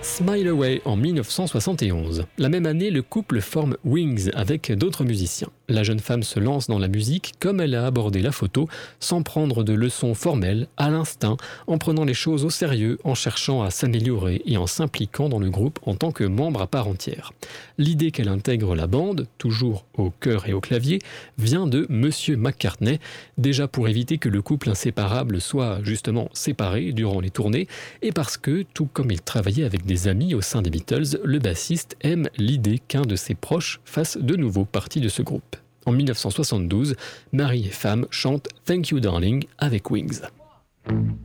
Smile Away en 1971. La même année, le couple forme Wings avec d'autres musiciens. La jeune femme se lance dans la musique comme elle a abordé la photo, sans prendre de leçons formelles, à l'instinct, en prenant les choses au sérieux, en cherchant à s'améliorer et en s'impliquant dans le groupe en tant que membre à part entière. L'idée qu'elle intègre la bande, toujours au chœur et au clavier, vient de Monsieur McCartney, déjà pour éviter que le couple inséparable soit justement séparé durant les tournées, et parce que, tout comme il travaillait avec des amis au sein des Beatles, le bassiste aime l'idée qu'un de ses proches fasse de nouveau partie de ce groupe. En 1972, mari et femme chantent Thank You Darling avec Wings.